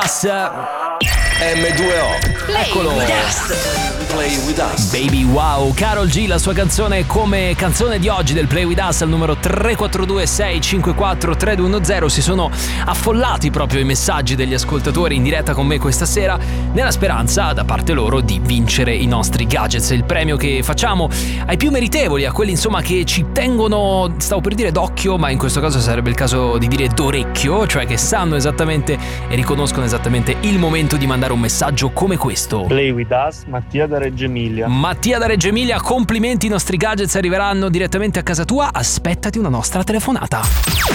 Us. M2O. Eccolo. Play with us. Baby Wow, Karol G, la sua canzone come canzone di oggi del Play With Us al numero 342 654 3210. Si sono affollati proprio i messaggi degli ascoltatori in diretta con me questa sera, nella speranza da parte loro di vincere i nostri gadgets, il premio che facciamo ai più meritevoli, a quelli insomma che ci tengono, stavo per dire d'occhio, ma in questo caso sarebbe il caso di dire d'orecchio, cioè che sanno esattamente e riconoscono esattamente il momento di mandare un messaggio come questo. Play With Us, Mattia da Reggio Emilia. Mattia da Reggio Emilia, complimenti, i nostri gadgets arriveranno direttamente a casa tua, aspettati una nostra telefonata.